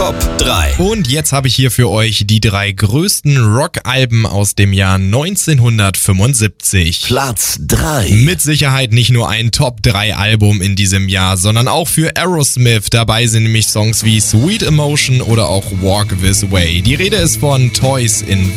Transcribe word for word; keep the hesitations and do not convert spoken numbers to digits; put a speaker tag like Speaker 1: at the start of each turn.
Speaker 1: Top drei.
Speaker 2: Und jetzt habe ich hier für euch die drei größten Rock-Alben aus dem Jahr neunzehnhundertfünfundsiebzig.
Speaker 1: Platz drei.
Speaker 2: Mit Sicherheit nicht nur ein Top drei Album in diesem Jahr, sondern auch für Aerosmith. Dabei sind nämlich Songs wie Sweet Emotion oder auch Walk This Way. Die Rede ist von Toys in